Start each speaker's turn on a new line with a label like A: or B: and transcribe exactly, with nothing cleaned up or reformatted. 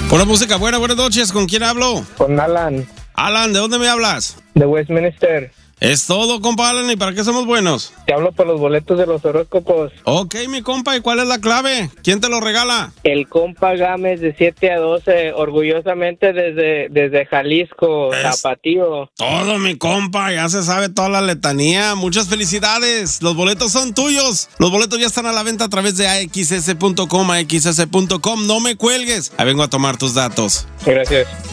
A: Pura música buena, buenas noches. ¿Con quién hablo?
B: Con Alan.
A: Alan, ¿de dónde me hablas?
B: De Westminster.
A: Es todo, compa Alan, ¿y para qué somos buenos?
B: Te hablo por los boletos de los horóscopos.
A: Ok, mi compa, ¿y cuál es la clave? ¿Quién te lo regala?
B: El compa Gámez de siete a doce, orgullosamente desde, desde Jalisco,
A: Es
B: Tapatío.
A: Todo, mi compa, ya se sabe toda la letanía. Muchas felicidades, los boletos son tuyos. Los boletos ya están a la venta a través de a x s punto com, a x s punto com. No me cuelgues, ahí vengo a tomar tus datos.
B: Gracias.